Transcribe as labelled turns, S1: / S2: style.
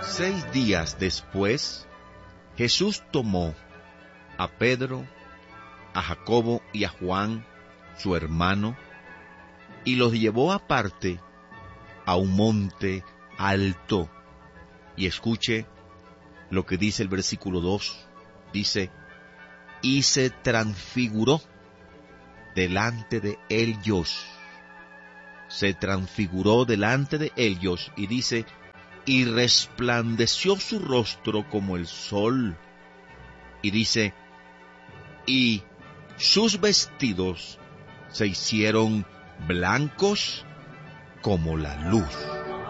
S1: 6 días después, Jesús tomó a Pedro, a Jacobo y a Juan, su hermano, y los llevó aparte a un monte alto. Y escuche lo que dice el versículo 2. Dice, y se transfiguró delante de ellos. Se transfiguró delante de ellos, y dice, y resplandeció su rostro como el sol. Y dice, y sus vestidos se hicieron blancos como la luz.